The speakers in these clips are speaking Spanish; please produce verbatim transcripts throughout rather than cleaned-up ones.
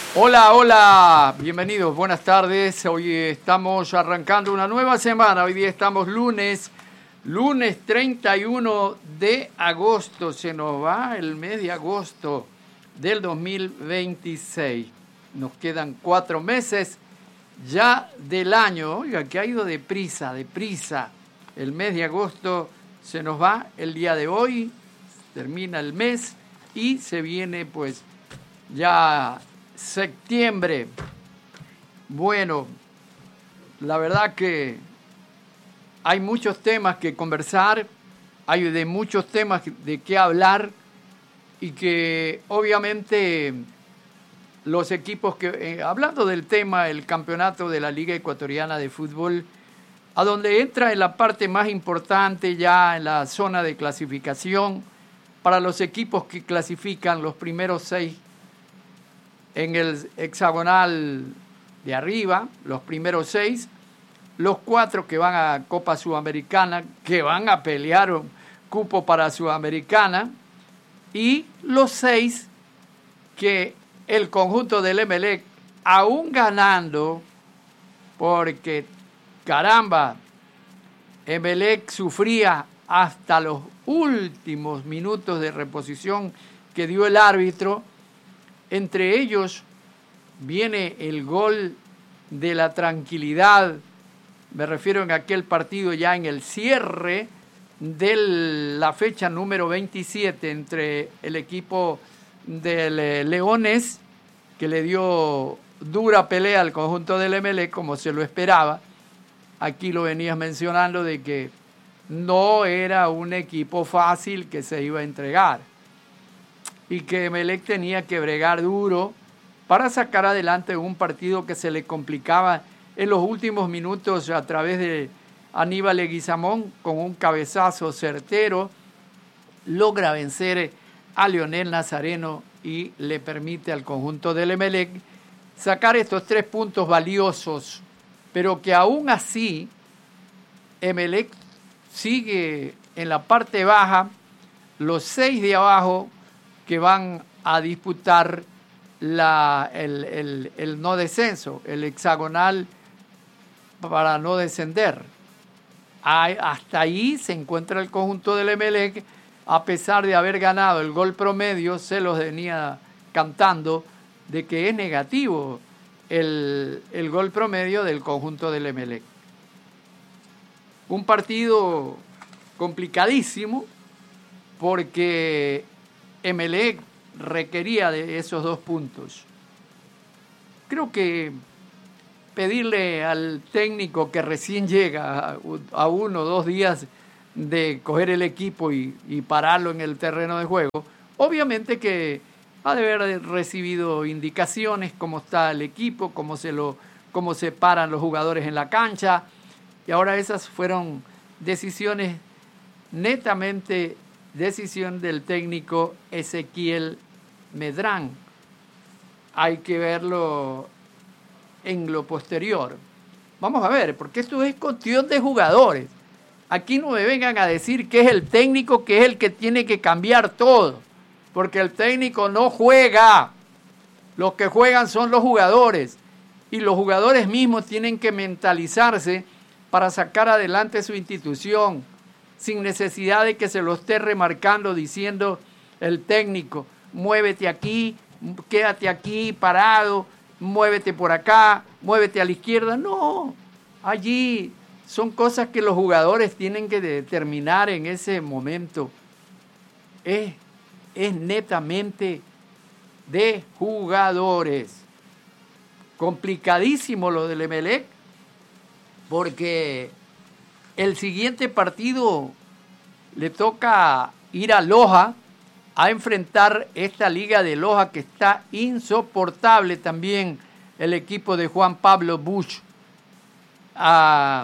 Hola, hola, bienvenidos, buenas tardes. Hoy estamos arrancando una nueva semana. Hoy día estamos lunes, lunes treinta y uno de agosto. Se nos va el mes de agosto del dos mil veintiséis. Nos quedan cuatro meses ya del año. Oiga, que ha ido deprisa, deprisa. El mes de agosto se nos va el día de hoy, termina el mes y se viene pues ya septiembre. Bueno, la verdad que hay muchos temas que conversar, hay de muchos temas de qué hablar y que obviamente los equipos que, eh, hablando del tema, el campeonato de la Liga Ecuatoriana de Fútbol, a donde entra en la parte más importante ya en la zona de clasificación para los equipos que clasifican los primeros seis en el hexagonal de arriba, los primeros seis, los cuatro que van a Copa Sudamericana, que van a pelear un cupo para Sudamericana, y los seis que el conjunto del Emelec, aún ganando, porque caramba, Emelec sufría hasta los últimos minutos de reposición que dio el árbitro. Entre ellos viene el gol de la tranquilidad, me refiero en aquel partido ya en el cierre de la fecha número veintisiete entre el equipo de Leones, que le dio dura pelea al conjunto del Emelec como se lo esperaba. Aquí lo venías mencionando de que no era un equipo fácil que se iba a entregar y que Emelec tenía que bregar duro para sacar adelante un partido que se le complicaba en los últimos minutos a través de Aníbal Leguizamón, con un cabezazo certero, logra vencer a Leonel Nazareno y le permite al conjunto del Emelec sacar estos tres puntos valiosos, pero que aún así Emelec sigue en la parte baja, los seis de abajo que van a disputar la, el, el, el no descenso, el hexagonal para no descender. Hasta ahí se encuentra el conjunto del Emelec, a pesar de haber ganado el gol promedio, se los venía cantando de que es negativo el, el gol promedio del conjunto del Emelec. Un partido complicadísimo porque Emelec requería de esos dos puntos. Creo que pedirle al técnico que recién llega a uno o dos días de coger el equipo y, y pararlo en el terreno de juego, obviamente que ha de haber recibido indicaciones, cómo está el equipo, cómo se, lo, cómo se paran los jugadores en la cancha, y ahora esas fueron decisiones netamente decisión del técnico Ezequiel Medrán. Hay que verlo en lo posterior. Vamos a ver, porque esto es cuestión de jugadores. Aquí no me vengan a decir que es el técnico que es el que tiene que cambiar todo, porque el técnico no juega. Los que juegan son los jugadores, y los jugadores mismos tienen que mentalizarse para sacar adelante su institución, sin necesidad de que se lo esté remarcando diciendo el técnico, muévete aquí, quédate aquí parado, muévete por acá, muévete a la izquierda. No, allí son cosas que los jugadores tienen que determinar en ese momento. Es, es netamente de jugadores. Complicadísimo lo del Emelec, porque el siguiente partido le toca ir a Loja a enfrentar esta liga de Loja que está insoportable también, el equipo de Juan Pablo Busch a,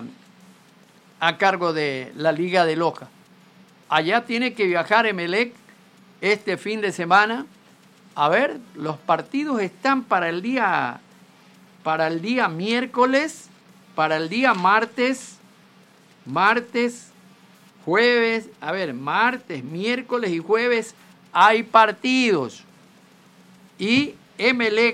a cargo de la liga de Loja. Allá tiene que viajar Emelec este fin de semana. A ver, los partidos están para el día, para el día miércoles, para el día martes, martes, jueves, a ver, martes, miércoles y jueves hay partidos. Y Emelec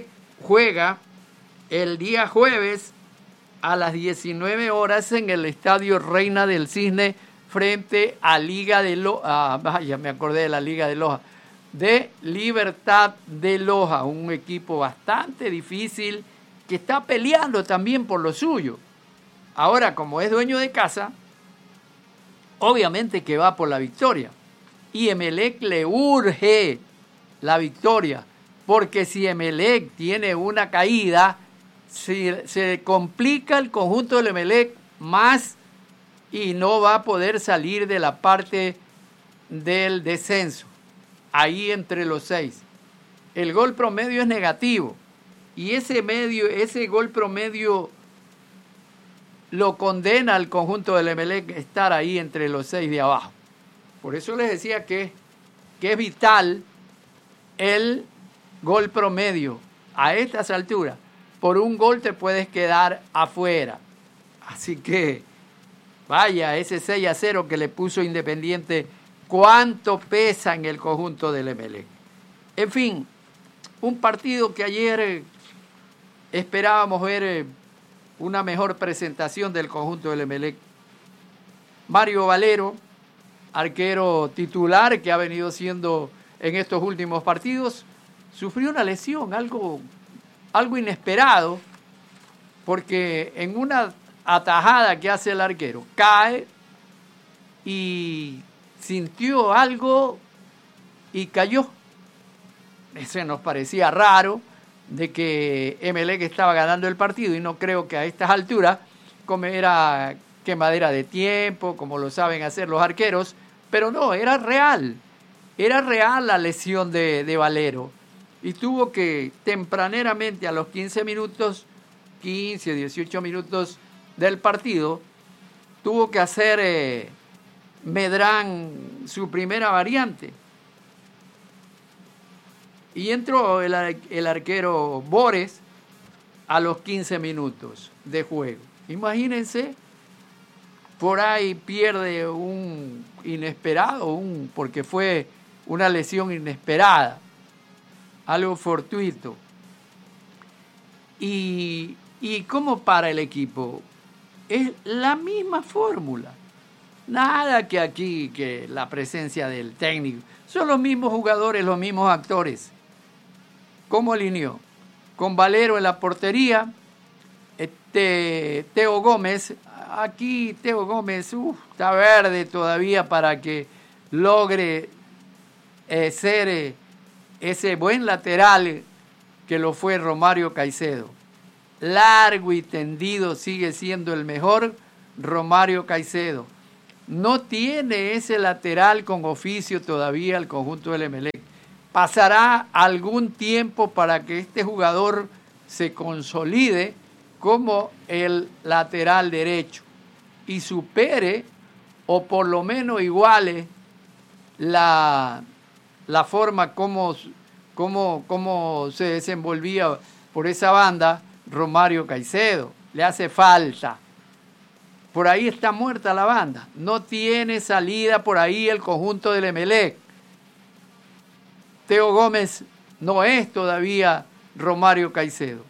juega el día jueves a las diecinueve horas en el Estadio Reina del Cisne frente a Liga de Loja, ah, vaya, me acordé de la Liga de Loja, de Libertad de Loja, un equipo bastante difícil que está peleando también por lo suyo. Ahora, como es dueño de casa, obviamente que va por la victoria. Y Emelec le urge la victoria, porque si Emelec tiene una caída, se, se complica el conjunto del Emelec más y no va a poder salir de la parte del descenso, ahí entre los seis. El gol promedio es negativo y ese, medio, ese gol promedio lo condena al conjunto del Emelec estar ahí entre los seis de abajo. Por eso les decía que, que es vital el gol promedio a estas alturas. Por un gol te puedes quedar afuera. Así que, vaya, ese seis a cero que le puso Independiente, cuánto pesa en el conjunto del Emelec. En fin, un partido que ayer esperábamos ver una mejor presentación del conjunto del Emelec. Mario Valero, arquero titular que ha venido siendo en estos últimos partidos, sufrió una lesión, algo, algo inesperado, porque en una atajada que hace el arquero, cae y sintió algo y cayó. Eso nos parecía raro, de que Emelec estaba ganando el partido y no creo que a estas alturas, como era quemadera de tiempo, como lo saben hacer los arqueros, pero no, era real, era real la lesión de, de Valero y tuvo que tempraneramente a los quince minutos, quince, dieciocho minutos del partido, tuvo que hacer eh, Medrán su primera variante. Y entró el, el arquero Bores a los quince minutos de juego. Imagínense, por ahí pierde un inesperado, un, porque fue una lesión inesperada, algo fortuito. Y, y ¿cómo para el equipo? Es la misma fórmula. Nada que aquí, que la presencia del técnico. Son los mismos jugadores, los mismos actores. ¿Cómo alineó? Con Valero en la portería, este, Teo Gómez, aquí Teo Gómez uh, está verde todavía para que logre eh, ser eh, ese buen lateral que lo fue Romario Caicedo. Largo y tendido sigue siendo el mejor Romario Caicedo. No tiene ese lateral con oficio todavía el conjunto del Emelec. Pasará algún tiempo para que este jugador se consolide como el lateral derecho y supere o por lo menos iguale la, la forma como, como, como se desenvolvía por esa banda Romario Caicedo. Le hace falta. Por ahí está muerta la banda. No tiene salida por ahí el conjunto del Emelec. Teo Gómez no es todavía Romario Caicedo.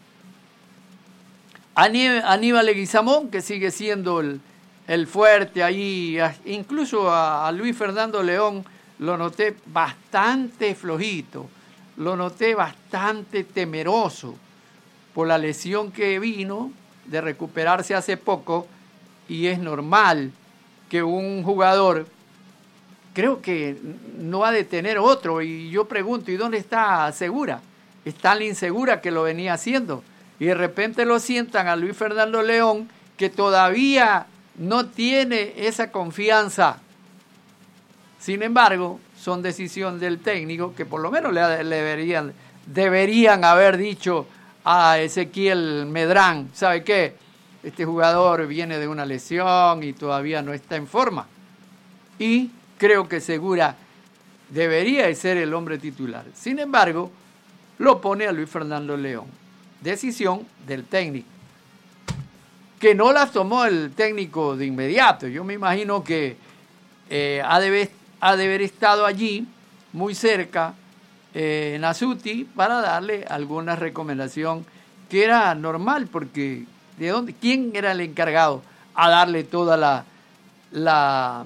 Aníbal Leguizamón, que sigue siendo el, el fuerte ahí, incluso a, a Luis Fernando León lo noté bastante flojito, lo noté bastante temeroso por la lesión que vino de recuperarse hace poco, y es normal que un jugador, creo que no ha de tener otro, y yo pregunto, ¿y dónde está Segura? Está la insegura que lo venía haciendo, y de repente lo sientan a Luis Fernando León, que todavía no tiene esa confianza. Sin embargo, son decisiones del técnico que por lo menos le, le deberían, deberían haber dicho a Ezequiel Medrán, ¿sabe qué? Este jugador viene de una lesión y todavía no está en forma. Y creo que Segura debería de ser el hombre titular. Sin embargo, lo pone a Luis Fernando León. Decisión del técnico, que no la tomó el técnico de inmediato. Yo me imagino que eh, ha, de, ha de haber estado allí, muy cerca, eh, Nasuti para darle alguna recomendación que era normal, porque ¿de dónde? ¿Quién era el encargado a darle toda la, la,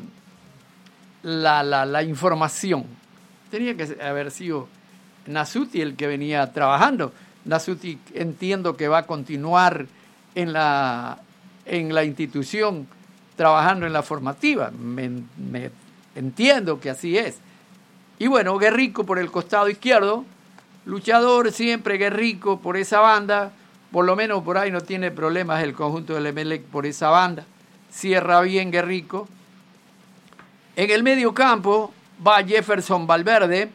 la, la, la información? Tenía que haber sido Nasuti el que venía trabajando. Nasuti entiendo que va a continuar en la, en la institución trabajando en la formativa. Me, me entiendo que así es. Y bueno, Guerrico por el costado izquierdo, luchador siempre Guerrico por esa banda, por lo menos por ahí no tiene problemas el conjunto del Emelec por esa banda, cierra bien Guerrico. En el medio campo va Jefferson Valverde,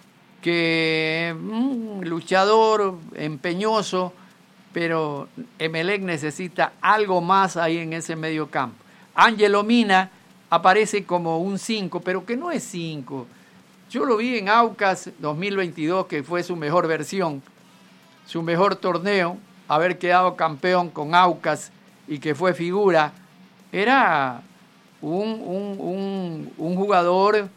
que mmm, luchador, empeñoso, pero Emelec necesita algo más ahí en ese medio campo. Ángelo Mina aparece como un cinco, pero que no es cinco. Yo lo vi en Aucas dos mil veintidós, que fue su mejor versión, su mejor torneo, haber quedado campeón con Aucas y que fue figura. Era un, un, un, un jugador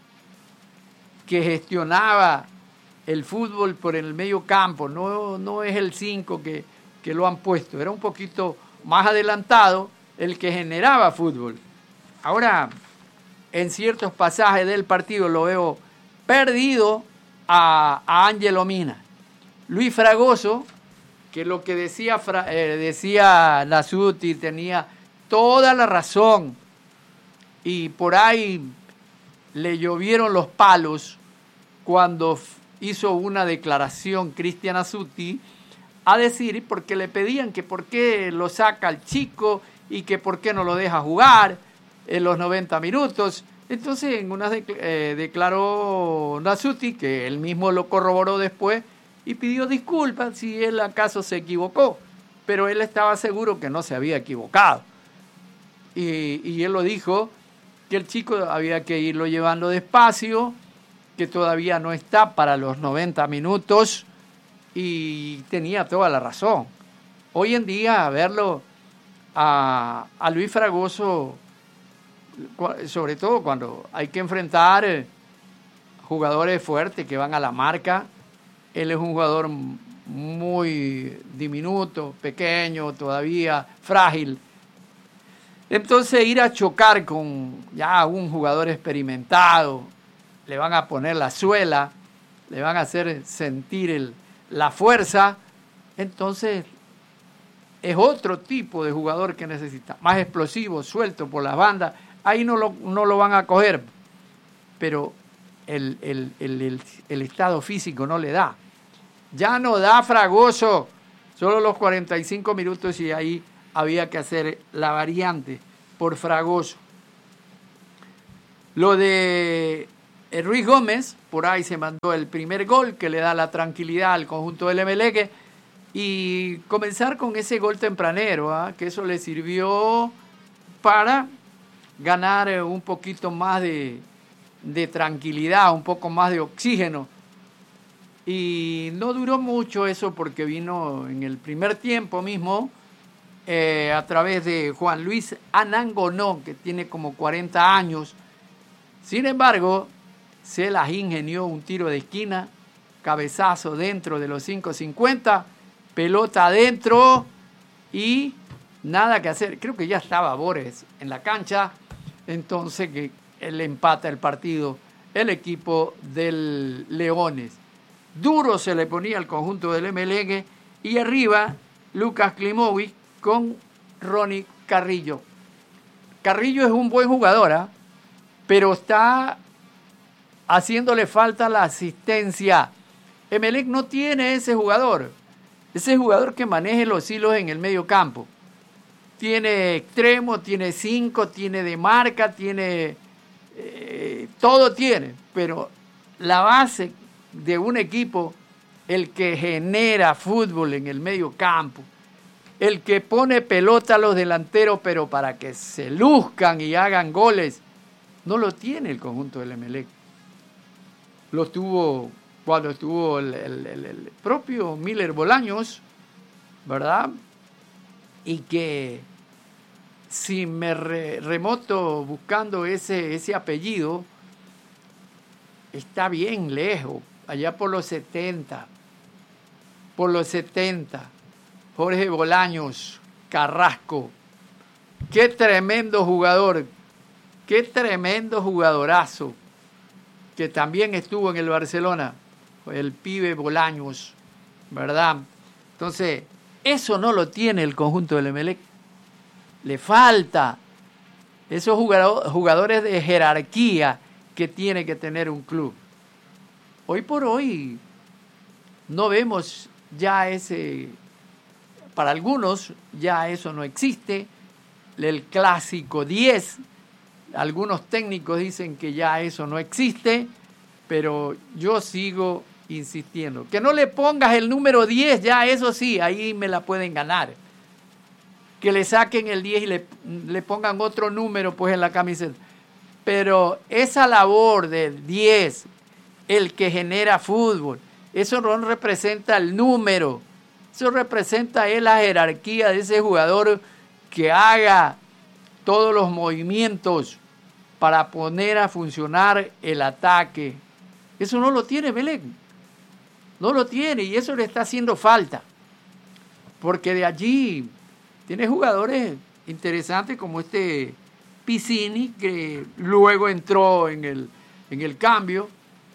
que gestionaba el fútbol por el medio campo, no, no es el cinco que, que lo han puesto, era un poquito más adelantado el que generaba fútbol. Ahora, en ciertos pasajes del partido lo veo perdido a, a Ángelo Mina. Luis Fragoso, que lo que decía, eh, decía Nasuti tenía toda la razón, y por ahí le llovieron los palos cuando hizo una declaración Cristian Nasuti a decir, porque le pedían que por qué lo saca al chico y que por qué no lo deja jugar en los noventa minutos. Entonces en una de, eh, declaró Nasuti, que él mismo lo corroboró después, y pidió disculpas si él acaso se equivocó, pero él estaba seguro que no se había equivocado. Y, y él lo dijo, que el chico había que irlo llevando despacio, que todavía no está para los noventa minutos, y tenía toda la razón. Hoy en día, verlo a, a Luis Fragoso, sobre todo cuando hay que enfrentar jugadores fuertes que van a la marca, él es un jugador muy diminuto, pequeño, todavía frágil. Entonces ir a chocar con ya un jugador experimentado, le van a poner la suela, le van a hacer sentir el, la fuerza, entonces es otro tipo de jugador que necesita, más explosivo, suelto por las bandas, ahí no lo, no lo van a coger, pero el, el, el, el, el estado físico no le da. Ya no da Fragoso, solo los cuarenta y cinco minutos, y ahí había que hacer la variante por Fragoso. Lo de Ruiz Gómez, por ahí se mandó el primer gol que le da la tranquilidad al conjunto del Emelec, y comenzar con ese gol tempranero, ¿eh? que eso le sirvió para ganar un poquito más de, de tranquilidad, un poco más de oxígeno. Y no duró mucho eso, porque vino en el primer tiempo mismo eh, a través de Juan Luis Anangonó, que tiene como cuarenta años. Sin embargo, se las ingenió un tiro de esquina, cabezazo dentro de los cinco cincuenta, pelota adentro y nada que hacer. Creo que ya estaba Bores en la cancha, entonces que él empata el partido, el equipo del Leones. Duro se le ponía al conjunto del Emelec, y arriba Lucas Klimovic con Ronnie Carrillo. Carrillo es un buen jugador, ¿eh? pero está haciéndole falta la asistencia. Emelec no tiene ese jugador, ese jugador que maneje los hilos en el medio campo. Tiene extremo, tiene cinco, tiene de marca, tiene eh, todo tiene, pero la base de un equipo, el que genera fútbol en el medio campo, el que pone pelota a los delanteros, pero para que se luzcan y hagan goles, no lo tiene el conjunto del Emelec. Lo tuvo cuando estuvo el, el, el, el propio Miller Bolaños, ¿verdad? Y que si me re, remoto buscando ese, ese apellido, está bien lejos. allá por los setenta, por los setenta, Jorge Bolaños Carrasco, qué tremendo jugador, qué tremendo jugadorazo, que también estuvo en el Barcelona, el pibe Bolaños, ¿verdad? Entonces, eso no lo tiene el conjunto del Emelec. Le falta esos jugadores de jerarquía que tiene que tener un club. Hoy por hoy no vemos ya ese, para algunos ya eso no existe, el clásico diez, algunos técnicos dicen que ya eso no existe, pero yo sigo insistiendo. Que no le pongas el número diez, ya eso sí, ahí me la pueden ganar. Que le saquen el diez y le, le pongan otro número pues en la camiseta. Pero esa labor del diez, el que genera fútbol, eso no representa el número, eso representa es la jerarquía de ese jugador que haga todos los movimientos para poner a funcionar el ataque. Eso no lo tiene Emelec, no lo tiene, y eso le está haciendo falta, porque de allí tiene jugadores interesantes como este Piccini, que luego entró en el, en el cambio.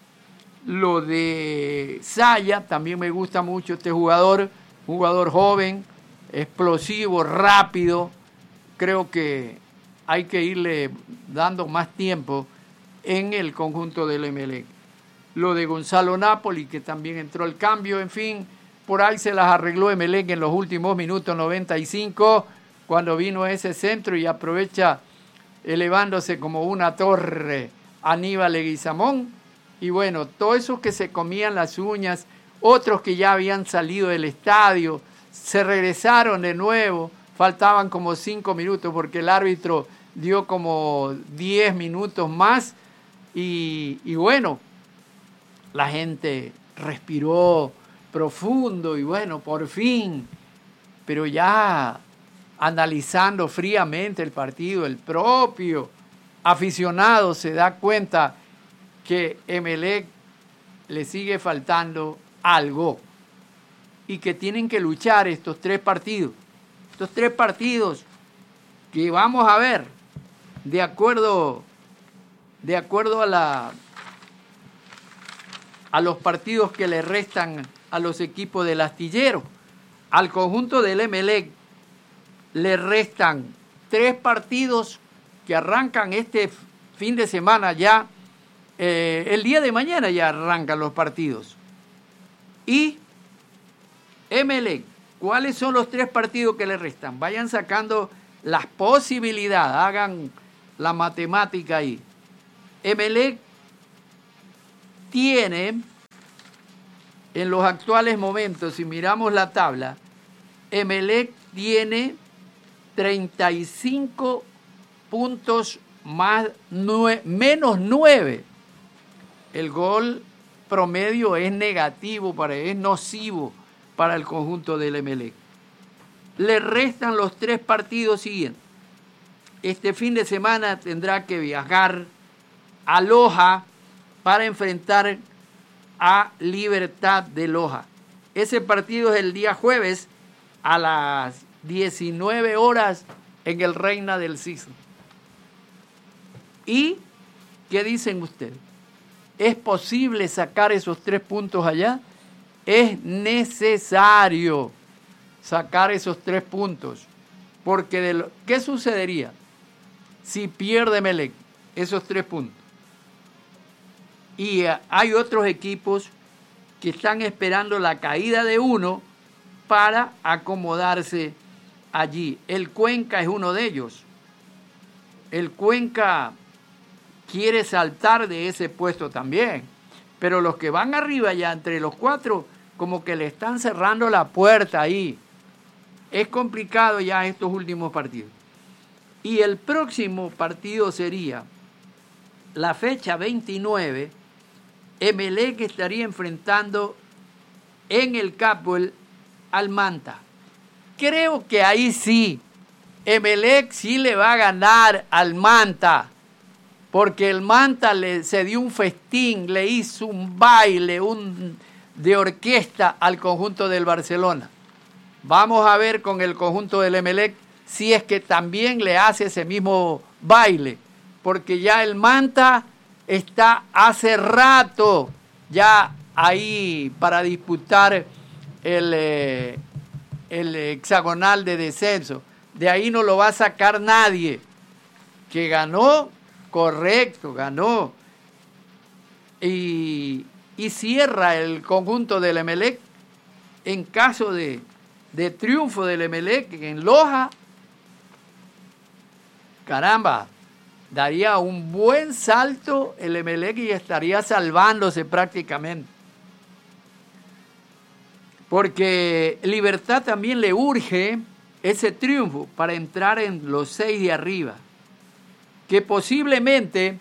Lo de Saya, también me gusta mucho este jugador, jugador joven, explosivo, rápido. Creo que hay que irle dando más tiempo en el conjunto del Emelec. Lo de Gonzalo Napoli, que también entró al cambio, en fin, por ahí se las arregló Emelec en los últimos minutos noventa y cinco, cuando vino ese centro y aprovecha elevándose como una torre Aníbal Leguizamón. Y bueno, todos esos que se comían las uñas, otros que ya habían salido del estadio, se regresaron de nuevo, faltaban como cinco minutos porque el árbitro dio como diez minutos más y, y bueno, la gente respiró profundo y bueno, por fin, pero ya analizando fríamente el partido, el propio aficionado se da cuenta que Emelec le sigue faltando algo y que tienen que luchar estos tres partidos. Estos tres partidos que vamos a ver de acuerdo, de acuerdo a, la, a los partidos que le restan a los equipos del astillero. Al conjunto del Emelec le restan tres partidos que arrancan este fin de semana ya. Eh, el día de mañana ya arrancan los partidos. Y Emelec, ¿cuáles son los tres partidos que le restan? Vayan sacando las posibilidades, hagan la matemática ahí. Emelec tiene, en los actuales momentos, si miramos la tabla, Emelec tiene treinta y cinco puntos más nue- menos nueve. El gol promedio es negativo, para, es nocivo para el conjunto del Emelec. Le restan los tres partidos siguientes. Este fin de semana tendrá que viajar a Loja para enfrentar a Libertad de Loja. Ese partido es el día jueves a las diecinueve horas en el Reina del Siso. ¿Y qué dicen ustedes? ¿Es posible sacar esos tres puntos allá? Es necesario sacar esos tres puntos. Porque de lo, ¿qué sucedería si pierde Emelec esos tres puntos? Y uh, hay otros equipos que están esperando la caída de uno para acomodarse allí. El Cuenca es uno de ellos. El Cuenca quiere saltar de ese puesto también, pero los que van arriba ya entre los cuatro como que le están cerrando la puerta ahí. Es complicado ya estos últimos partidos. Y el próximo partido sería la fecha veintinueve. Emelec estaría enfrentando en el Capoel al Manta. Creo que ahí sí Emelec sí le va a ganar al Manta. porque el Manta le, se dio un festín, le hizo un baile un, de orquesta al conjunto del Barcelona. Vamos a ver con el conjunto del Emelec si es que también le hace ese mismo baile, porque ya el Manta está hace rato ya ahí para disputar el, eh, el hexagonal de descenso. De ahí no lo va a sacar nadie. Que ganó, correcto, ganó. Y, y cierra el conjunto del Emelec en caso de, de triunfo del Emelec en Loja. Caramba, daría un buen salto el Emelec y estaría salvándose prácticamente. Porque Libertad también le urge ese triunfo para entrar en los seis de arriba. Que posiblemente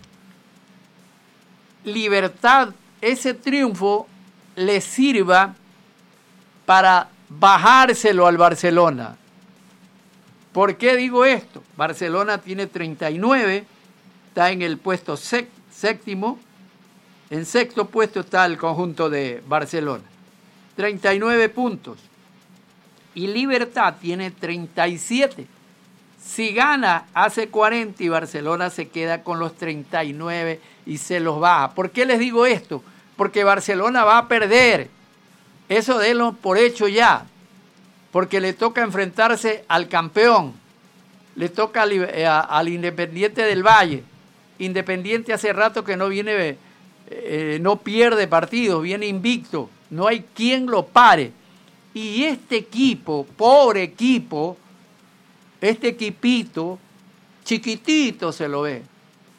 Libertad, ese triunfo, le sirva para bajárselo al Barcelona. ¿Por qué digo esto? Barcelona tiene treinta y nueve, está en el puesto séptimo, en sexto puesto está el conjunto de Barcelona, treinta y nueve puntos. Y Libertad tiene treinta y siete. Si gana, hace cuarenta y Barcelona se queda con los treinta y nueve y se los baja. ¿Por qué les digo esto? Porque Barcelona va a perder. Eso denlo por hecho ya. Porque le toca enfrentarse al campeón. Le toca al, al Independiente del Valle. Independiente hace rato que no viene, eh, no pierde partidos, viene invicto. No hay quien lo pare. Y este equipo, pobre equipo, este equipito, chiquitito se lo ve.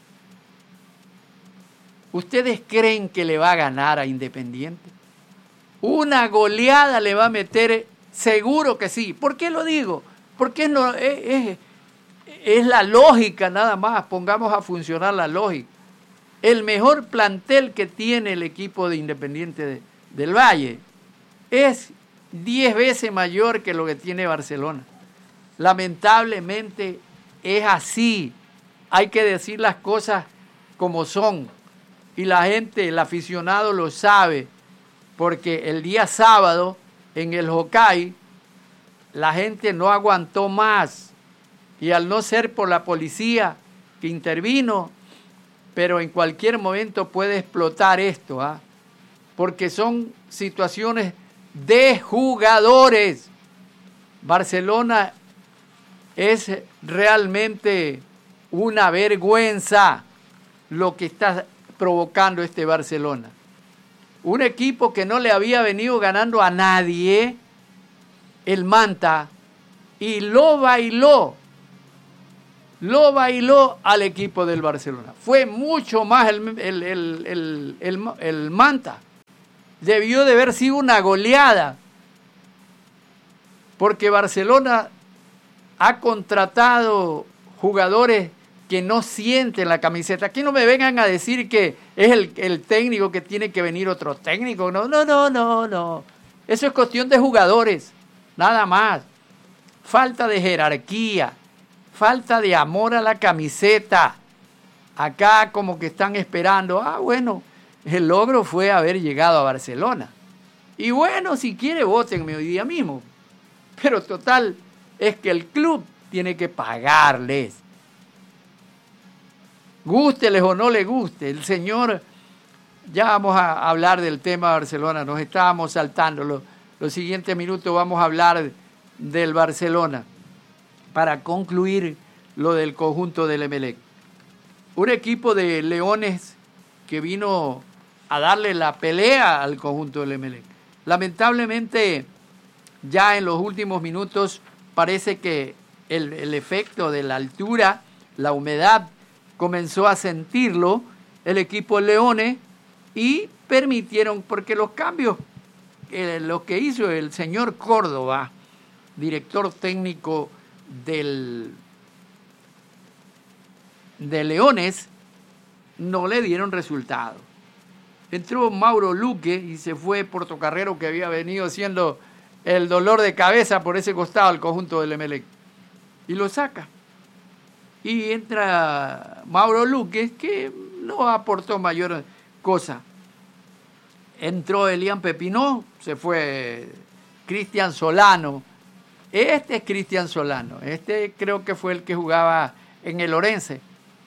¿Ustedes creen que le va a ganar a Independiente? Una goleada le va a meter, seguro que sí. ¿Por qué lo digo? Porque no, es, es, es la lógica nada más, pongamos a funcionar la lógica. El mejor plantel que tiene el equipo de Independiente de, del Valle es diez veces mayor que lo que tiene Barcelona. Lamentablemente es así. Hay que decir las cosas como son. Y la gente, el aficionado lo sabe. Porque el día sábado en el Hokkaido la gente no aguantó más. Y al no ser por la policía que intervino, pero en cualquier momento puede explotar esto, ¿ah? Porque son situaciones de jugadores. Barcelona es realmente una vergüenza lo que está provocando este Barcelona. Un equipo que no le había venido ganando a nadie, el Manta, y lo bailó, lo bailó al equipo del Barcelona. Fue mucho más el, el, el, el, el, el Manta. Debió de haber sido una goleada, porque Barcelona ha contratado jugadores que no sienten la camiseta. Aquí no me vengan a decir que es el, el técnico, que tiene que venir otro técnico. No, no, no, no, no. Eso es cuestión de jugadores, nada más. Falta de jerarquía, falta de amor a la camiseta. Acá como que están esperando, ah, bueno, el logro fue haber llegado a Barcelona. Y bueno, si quiere, vótenme hoy día mismo. Pero total, es que el club tiene que pagarles. Gústeles o no les guste. El señor, ya vamos a hablar del tema de Barcelona, nos estábamos saltando. Los, los siguientes minutos vamos a hablar del Barcelona para concluir lo del conjunto del Emelec. Un equipo de leones que vino a darle la pelea al conjunto del Emelec. Lamentablemente, ya en los últimos minutos parece que el, el efecto de la altura, la humedad, comenzó a sentirlo el equipo Leones y permitieron, porque los cambios, eh, lo que hizo el señor Córdoba, director técnico del, de Leones, no le dieron resultado. Entró Mauro Luque y se fue Portocarrero, que había venido siendo el dolor de cabeza por ese costado al conjunto del Emelec. Y lo saca. y entra Mauro Luque, que no aportó mayor cosa. Entró Elian Pepinó, se fue Cristian Solano. Este es Cristian Solano, este creo que fue el que jugaba en el Orense.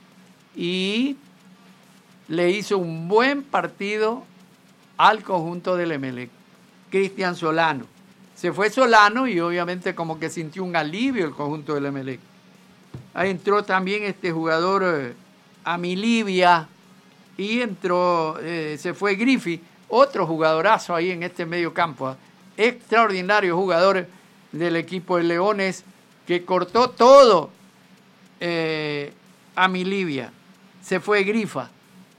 Y le hizo un buen partido al conjunto del Emelec. Cristian Solano. Se fue Solano y obviamente como que sintió un alivio el conjunto del Emelec. Ahí entró también este jugador eh, Amilibia y entró, eh, se fue Griffith, otro jugadorazo ahí en este medio campo. ¿eh? Extraordinario jugador del equipo de Leones que cortó todo eh, Amilibia. Se fue Grifa.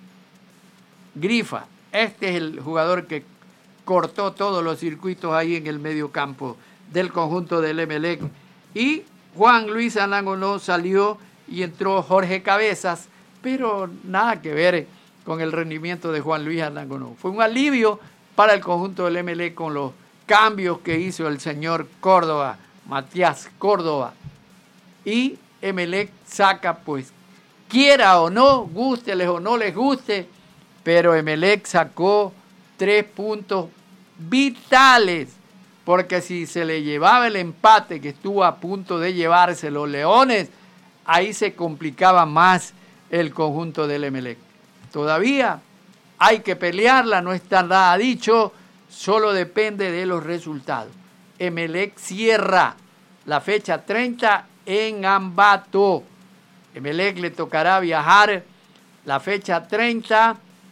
Grifa. Este es el jugador que cortó todos los circuitos ahí en el medio campo del conjunto del Emelec. Y Juan Luis Anangonó salió y entró Jorge Cabezas, pero nada que ver con el rendimiento de Juan Luis Anangonó. Fue un alivio para el conjunto del Emelec con los cambios que hizo el señor Córdoba, Matías Córdoba. Y Emelec saca, pues, quiera o no, gústeles o no les guste, pero Emelec sacó tres puntos vitales, porque si se le llevaba el empate que estuvo a punto de llevarse los Leones, ahí se complicaba más el conjunto del Emelec. Todavía hay que pelearla, no está nada dicho, solo depende de los resultados. Emelec cierra la fecha treinta en Ambato. Emelec le tocará viajar la fecha treinta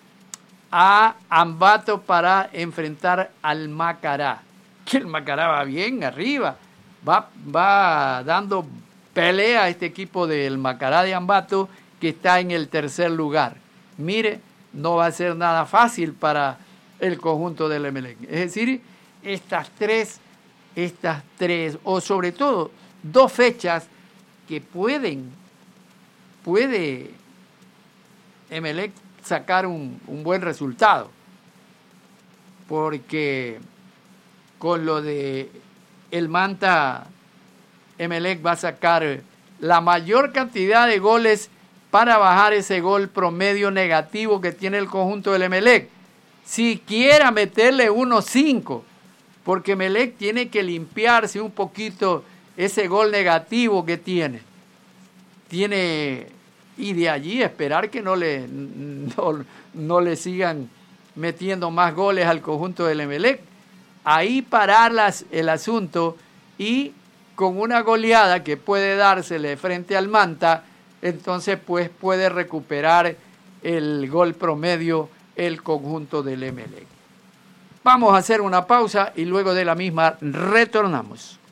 a Ambato para enfrentar al Macará. Que el Macará va bien arriba, va, va dando pelea a este equipo del Macará de Ambato que está en el tercer lugar. Mire, no va a ser nada fácil para el conjunto del Emelec. Es decir, estas tres, estas tres, o sobre todo dos fechas que pueden, puede Emelec sacar un, un buen resultado, porque con lo de el Manta, Emelec va a sacar la mayor cantidad de goles para bajar ese gol promedio negativo que tiene el conjunto del Emelec. Siquiera meterle uno cinco, porque Emelec tiene que limpiarse un poquito ese gol negativo que tiene. Tiene, y de allí esperar que no le, no, no le sigan metiendo más goles al conjunto del Emelec. Ahí parar las, el asunto, y con una goleada que puede dársele frente al Manta, entonces pues puede recuperar el gol promedio el conjunto del Emelec. Vamos a hacer una pausa y luego de la misma retornamos.